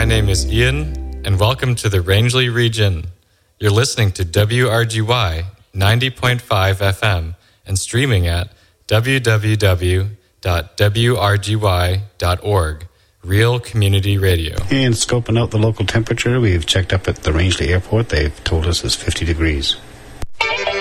name is Ian, and welcome to the Rangeley region. You're listening to WRGY 90.5 FM and streaming at www.wrgy.org. Real Community Radio. And scoping out the local temperature, we've checked up at the Rangeley Airport. They've told us it's 50 degrees.